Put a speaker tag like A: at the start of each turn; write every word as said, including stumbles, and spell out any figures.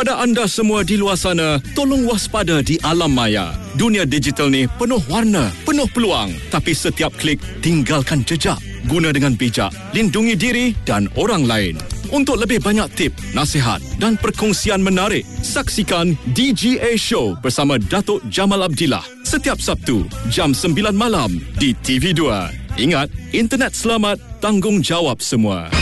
A: Kepada anda semua di luar sana, tolong waspada di alam maya. Dunia digital ni penuh warna, penuh peluang. Tapi setiap klik, tinggalkan jejak. Guna dengan bijak, lindungi diri dan orang lain. Untuk lebih banyak tip, nasihat dan perkongsian menarik, saksikan D G A Show bersama Datuk Jamal Abdillah setiap Sabtu jam sembilan malam di T V dua. Ingat, internet selamat, tanggungjawab semua.